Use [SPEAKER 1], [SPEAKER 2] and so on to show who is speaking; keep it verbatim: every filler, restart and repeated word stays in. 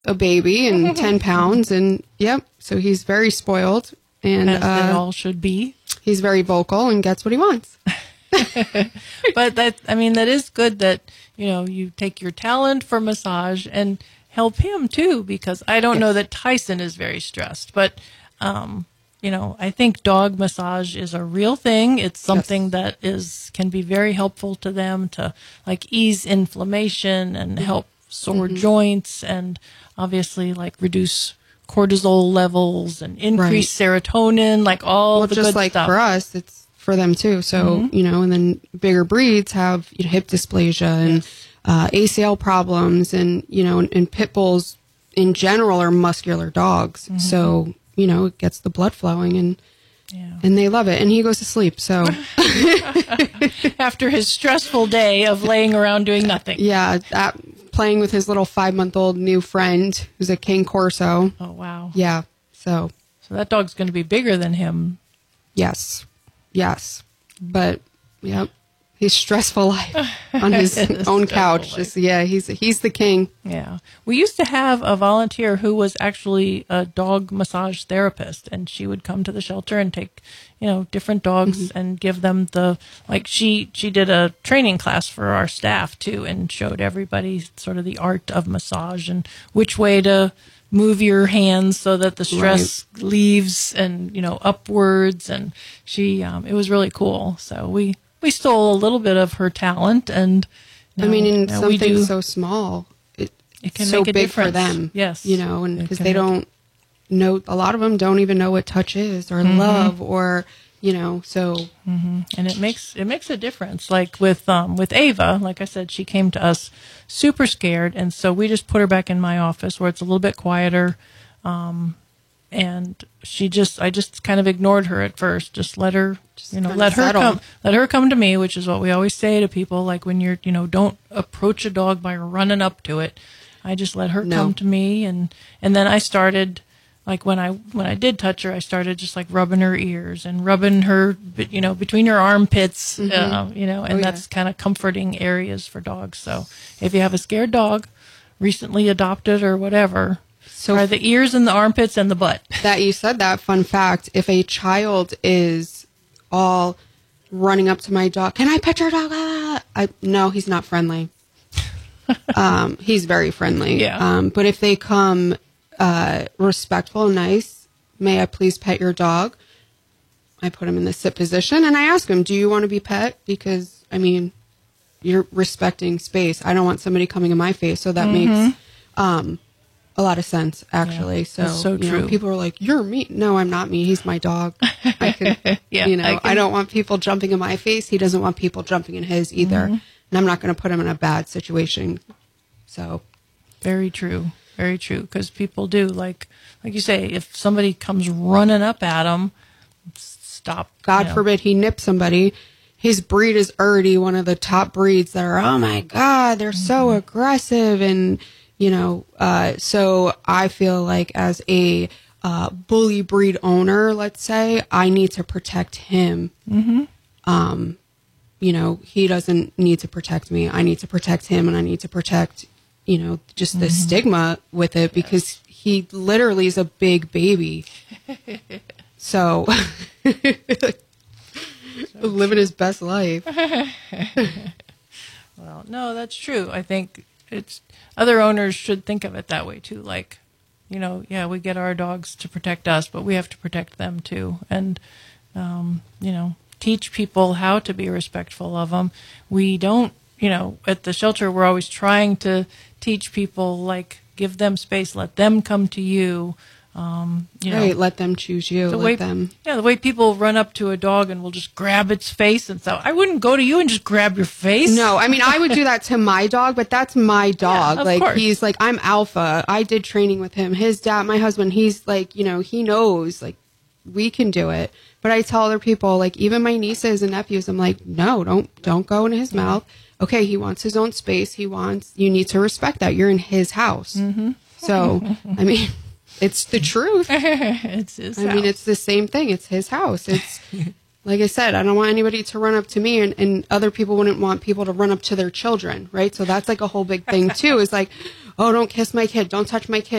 [SPEAKER 1] a baby and ten pounds. And yep. So he's very spoiled. And
[SPEAKER 2] As
[SPEAKER 1] uh,
[SPEAKER 2] they all should be.
[SPEAKER 1] He's very vocal and gets what he wants.
[SPEAKER 2] But that, I mean, that is good that, you know, you take your talent for massage and help him too, because I don't
[SPEAKER 1] yes.
[SPEAKER 2] know that Tyson is very stressed, but, um, you know, I think dog massage is a real thing. It's something yes. that is, can be very helpful to them to like ease inflammation and mm-hmm. help sore mm-hmm. joints and obviously like reduce cortisol levels and increase right. serotonin, like all
[SPEAKER 1] well,
[SPEAKER 2] the
[SPEAKER 1] just
[SPEAKER 2] good
[SPEAKER 1] like
[SPEAKER 2] stuff.
[SPEAKER 1] For us, it's for them too. So, mm-hmm. you know, and then bigger breeds have you know, hip dysplasia and yes. uh, A C L problems and, you know, and, and pit bulls in general are muscular dogs. Mm-hmm. So, you know, it gets the blood flowing and yeah. and they love it. And he goes to sleep. So
[SPEAKER 2] after his stressful day of laying around doing nothing.
[SPEAKER 1] Yeah. That, playing with his little five-month-old new friend who's a King Corso.
[SPEAKER 2] Oh, wow.
[SPEAKER 1] Yeah. So
[SPEAKER 2] so that dog's going to be bigger than him.
[SPEAKER 1] Yes. Yes. But, yep. His stressful life on his own couch. Just, yeah, he's he's the king.
[SPEAKER 2] Yeah. We used to have a volunteer who was actually a dog massage therapist, and she would come to the shelter and take, you know, different dogs mm-hmm. and give them the, like she, she did a training class for our staff too and showed everybody sort of the art of massage and which way to move your hands so that the stress right. leaves and, you know, upwards. And she, um, it was really cool. So we, We stole a little bit of her talent, and you know,
[SPEAKER 1] I mean, in
[SPEAKER 2] you know,
[SPEAKER 1] something
[SPEAKER 2] do,
[SPEAKER 1] so small, it,
[SPEAKER 2] it can
[SPEAKER 1] so
[SPEAKER 2] make a
[SPEAKER 1] big
[SPEAKER 2] difference
[SPEAKER 1] for them.
[SPEAKER 2] Yes,
[SPEAKER 1] you know, and because they don't know, a lot of them don't even know what touch is or mm-hmm. love, or you know, so
[SPEAKER 2] mm-hmm. and it makes it makes a difference. Like with um with Ava, like I said, she came to us super scared, and so we just put her back in my office where it's a little bit quieter. Um, And she just, I just kind of ignored her at first. Just let her, just, you know, let her
[SPEAKER 1] settle.
[SPEAKER 2] come, let her come to me, which is what we always say to people. Like when you're, you know, don't approach a dog by running up to it. I just let her
[SPEAKER 1] no.
[SPEAKER 2] come to me, and and then I started, like when I when I did touch her, I started just like rubbing her ears and rubbing her, you know, between her armpits, mm-hmm. uh, you know, and
[SPEAKER 1] oh,
[SPEAKER 2] that's
[SPEAKER 1] yeah.
[SPEAKER 2] kind of comforting areas for dogs. So if you have a scared dog, recently adopted or whatever. So are the ears and the armpits and the butt.
[SPEAKER 1] That you said that, fun fact, if a child is all running up to my dog, can I pet your dog? I, no, he's not friendly. um, he's very friendly.
[SPEAKER 2] Yeah.
[SPEAKER 1] Um, but if they come uh, respectful, nice, may I please pet your dog? I put him in the sit position and I ask him, do you want to be pet? Because, I mean, you're respecting space. I don't want somebody coming in my face. So that mm-hmm. makes... Um, a lot of sense, actually. Yeah, so,
[SPEAKER 2] so
[SPEAKER 1] you
[SPEAKER 2] true.
[SPEAKER 1] know, people are like, "You're me." No, I'm not me. He's my dog. I can,
[SPEAKER 2] yeah,
[SPEAKER 1] you know,
[SPEAKER 2] I, can...
[SPEAKER 1] I don't want people jumping in my face. He doesn't want people jumping in his either, mm-hmm. and I'm not going to put him in a bad situation. So,
[SPEAKER 2] very true, very true. Because people do like, like you say, if somebody comes running up at him, stop.
[SPEAKER 1] God
[SPEAKER 2] you know.
[SPEAKER 1] forbid he nips somebody. His breed is already one of the top breeds that are. Oh my God, they're mm-hmm. so aggressive and. You know, uh, so I feel like as a uh, bully breed owner, let's say, I need to protect him.
[SPEAKER 2] Mm-hmm.
[SPEAKER 1] Um, you know, he doesn't need to protect me. I need to protect him, and I need to protect, you know, just the mm-hmm. stigma with it because yes. he literally is a big baby. so, so living his best life.
[SPEAKER 2] Well, no, that's true. I think it's other owners should think of it that way too. Like, you know, yeah, we get our dogs to protect us, but we have to protect them too. And, um, you know, teach people how to be respectful of them. We don't, you know, at the shelter, we're always trying to teach people, like, give them space, let them come to you. Um, you know,
[SPEAKER 1] right, let them choose you.
[SPEAKER 2] The
[SPEAKER 1] let
[SPEAKER 2] way,
[SPEAKER 1] them.
[SPEAKER 2] Yeah, the way people run up to a dog and will just grab its face and so I wouldn't go to you and just grab your face.
[SPEAKER 1] No, I mean I would do that to my dog, but that's my dog.
[SPEAKER 2] Yeah, of
[SPEAKER 1] like
[SPEAKER 2] course.
[SPEAKER 1] He's like I'm alpha. I did training with him. His dad, my husband, he's like, you know, he knows like we can do it. But I tell other people, like even my nieces and nephews, I'm like, no, don't don't go into his mouth. Okay, he wants his own space. He wants you need to respect that. You're in his house.
[SPEAKER 2] Mm-hmm.
[SPEAKER 1] So I mean. It's the truth.
[SPEAKER 2] It's his
[SPEAKER 1] I
[SPEAKER 2] house.
[SPEAKER 1] mean, it's the same thing. It's his house. It's, like I said, I don't want anybody to run up to me, and, and other people wouldn't want people to run up to their children, right? So that's like a whole big thing too, is like, oh, don't kiss my kid, don't touch my kid.